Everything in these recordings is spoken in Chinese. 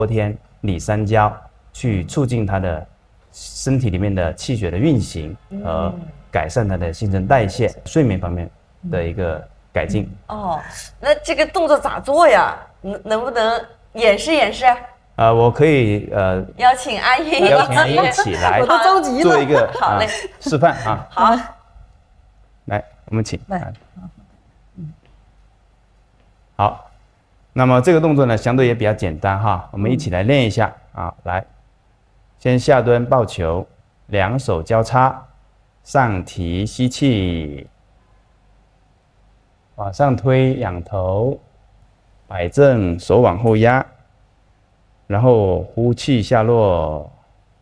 多天理三焦，去促进他的身体里面的气血的运行和改善他的新陈代谢、睡眠方面的一个改进。 哦，那这个动作咋做呀？能不能演示演示？ 我可以邀请阿姨一起来， 我都着急了， 做一个好嘞示范啊。 好， 来，我们请。 来， 好，那么这个动作呢，相对也比较简单哈，我们一起来练一下啊。来，先下蹲抱球，两手交叉，上提吸气，往上推仰头，摆正，手往后压，然后呼气下落，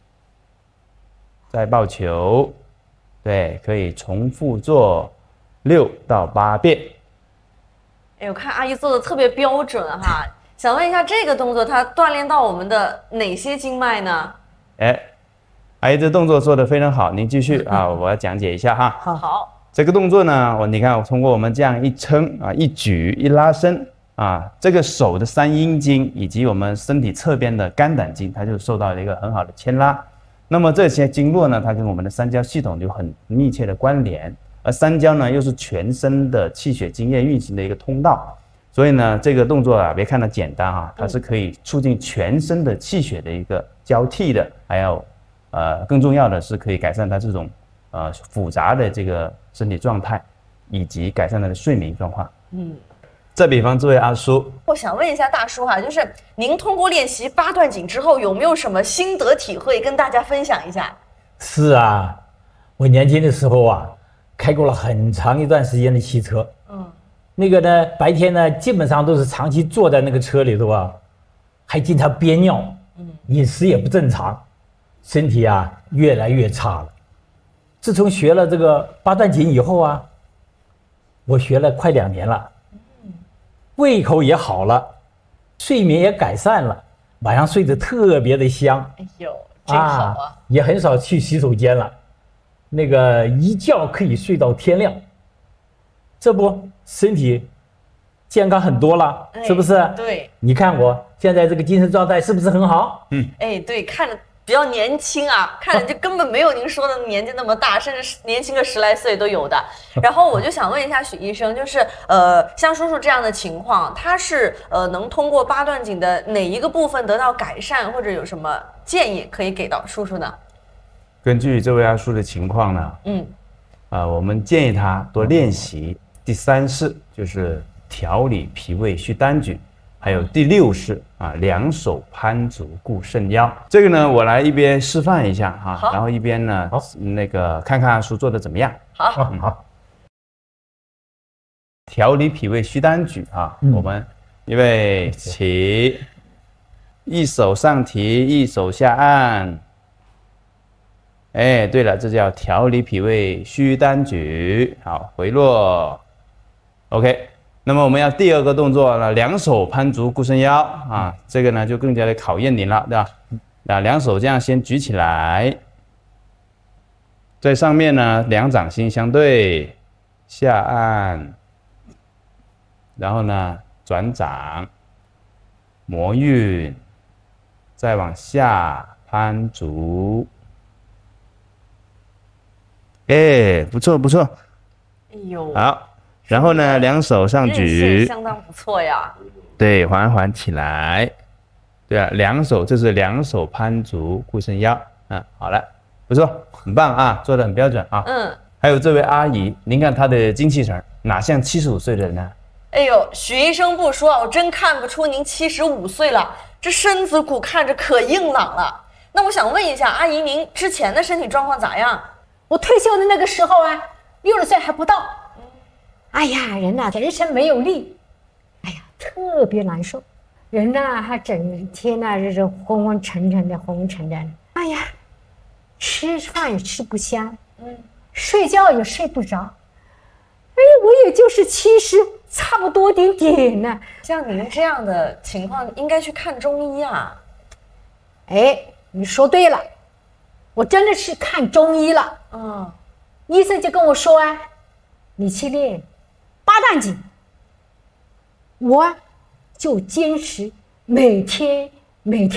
再抱球，对，可以重复做6到8遍。 哎，我看阿姨做的特别标准哈，想问一下这个动作它锻炼到我们的哪些经脉呢？ 哎，阿姨这动作做得非常好，您继续啊，我要讲解一下哈。 好， 这个动作呢，你看我通过我们这样一撑啊，一举一拉伸啊，这个手的三阴经以及我们身体侧边的肝胆经，它就受到了一个很好的牵拉。那么这些经络呢，它跟我们的三焦系统有很密切的关联。而三焦呢，又是全身的气血津液运行的一个通道，所以呢，这个动作啊，别看它简单啊，它是可以促进全身的气血的一个交替的，还有更重要的是可以改善它这种复杂的这个身体状态，以及改善它的睡眠状况。再比方这位阿叔， 我想问一下大叔哈，就是您通过练习八段锦之后，有没有什么心得体会跟大家分享一下？ 是啊，我年轻的时候啊，开过了很长一段时间的汽车，那个呢，白天呢基本上都是长期坐在那个车里头啊，还经常憋尿，饮食也不正常，身体啊越来越差了。自从学了这个八段锦以后啊，我学了快2年了，胃口也好了，睡眠也改善了，晚上睡得特别的香。 哎呦，真好啊！ 也很少去洗手间了。那个一觉可以睡到天亮，这不身体健康很多了，是不是？ 对， 你看我现在这个精神状态是不是很好？ 哎，对，看着比较年轻啊，看着就根本没有您说的年纪那么大，甚至年轻个10来岁都有的。然后我就想问一下许医生，就是像叔叔这样的情况，他是能通过八段锦的哪一个部分得到改善，或者有什么建议可以给到叔叔呢？ 根据这位阿叔的情况呢，我们建议他多练习第3式，就是调理脾胃虚单举，还有第6式啊，两手攀足固肾腰。这个呢，我来一边示范一下哈，然后一边呢，那个看看阿叔做的怎么样。 好。 调理脾胃虚单举啊，我们预备起，一手上提，一手下按。哎，对了，这叫调理脾胃虚单举。好，回落。OK， 那么我们要第2个动作呢，两手攀足固肾腰啊，这个呢就更加的考验您了，对吧？那两手这样先举起来，在上面呢两掌心相对，下按，然后呢转掌，摩运，再往下攀足。哎，不错不错。 哎呦， 好，然后呢，两手上举， 相当不错呀。 对，缓起来。对啊，这是两手攀足固肾腰。好了，不错，很棒啊，做得很标准啊。还有这位阿姨，您看她的精气神，哪像75岁的人呢？ 哎呦，许医生不说，我真看不出您75岁了，这身子骨看着可硬朗了。那我想问一下，阿姨，您之前的身体状况咋样？ 我退休的那个时候啊，60岁还不到。哎呀，人呐，人生没有力，哎呀，特别难受。人呐，还整天呐，这是昏沉的。哎呀，吃饭也吃不香，睡觉也睡不着。哎，我也就是70，差不多点呢。 像您这样的情况，应该去看中医啊。 哎，你说对了，我真的是看中医了。医生就跟我说啊，你去练八段锦，我就坚持每天